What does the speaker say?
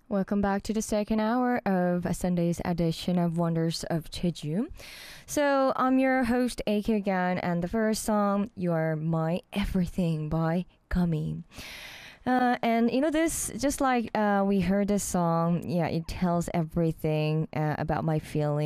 Welcome back to the second hour of Sunday's edition of Wonders of Jeju. So I'm your host AK again, and the first song, "You Are My Everything" by Gummy. And this just like we heard this song, yeah, it tells everything about my feelings